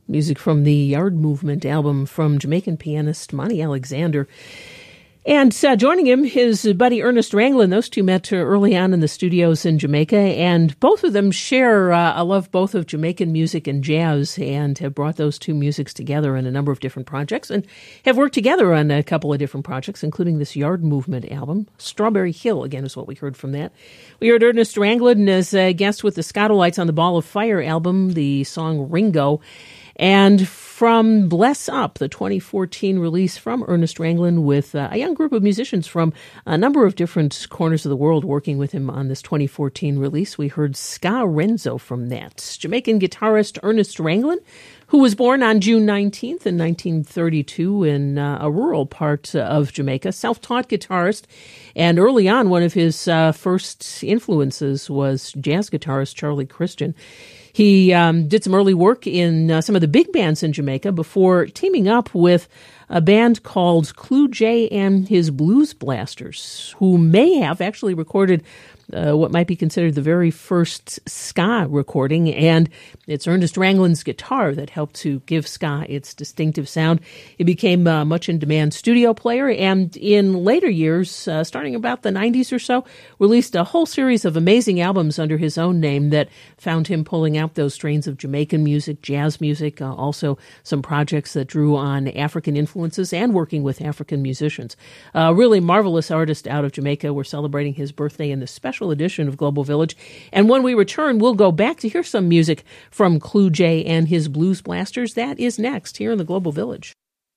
Music from the Yard Movement album from Jamaican pianist Monty Alexander. And joining him, his buddy Ernest Ranglin. Those two met early on in the studios in Jamaica, and both of them share a love both of Jamaican music and jazz, and have brought those two musics together in a number of different projects, and have worked together on a couple of different projects, including this Yard Movement album. Strawberry Hill, again, is what we heard from that. We heard Ernest Ranglin as a guest with the Scotolites on the Ball of Fire album, the song Ringo. And from Bless Up, the 2014 release from Ernest Ranglin, with a young group of musicians from a number of different corners of the world working with him on this 2014 release, we heard Ska Renzo from that. Jamaican guitarist Ernest Ranglin, who was born on June 19th in 1932 in a rural part of Jamaica, self-taught guitarist, and early on one of his first influences was jazz guitarist Charlie Christian. He did some early work in some of the big bands in Jamaica before teaming up with a band called Clue J and his Blues Blasters, who may have actually recorded what might be considered the very first ska recording, and it's Ernest Ranglin's guitar that helped to give ska its distinctive sound. He became a much in-demand studio player, and in later years, starting about the 90s or so, released a whole series of amazing albums under his own name that found him pulling out those strains of Jamaican music, jazz music, also some projects that drew on African influences and working with African musicians. A really marvelous artist out of Jamaica. We're celebrating his birthday in this special edition of Global Village. And when we return, we'll go back to hear some music from Clue J and his Blues Blasters. That is next here in the Global Village.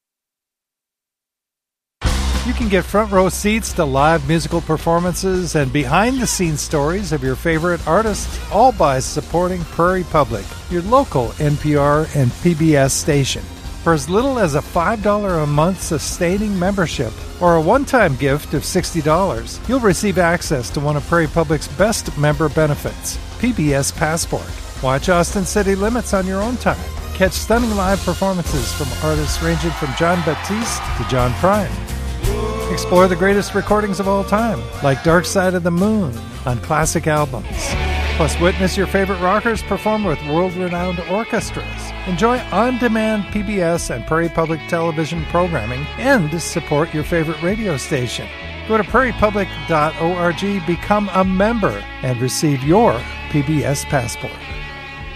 You can get front row seats to live musical performances and behind-the-scenes stories of your favorite artists, all by supporting Prairie Public, your local NPR and PBS station. For as little as a $5 a month sustaining membership or a one-time gift of $60, you'll receive access to one of Prairie Public's best member benefits, PBS Passport. Watch Austin City Limits on your own time. Catch stunning live performances from artists ranging from John Baptiste to John Prine. Explore the greatest recordings of all time, like Dark Side of the Moon on classic albums. Plus, witness your favorite rockers perform with world-renowned orchestras. Enjoy on-demand PBS and Prairie Public television programming and support your favorite radio station. Go to prairiepublic.org, become a member, and receive your PBS Passport.